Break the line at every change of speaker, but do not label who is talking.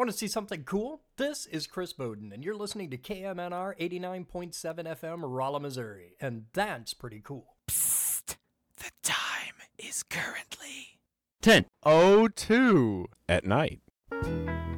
Want to see something cool? This is Chris Bowden, and you're listening to KMNR 89.7 FM, Rolla, Missouri, and that's pretty cool.
Psst! The time is currently
10:02 at night.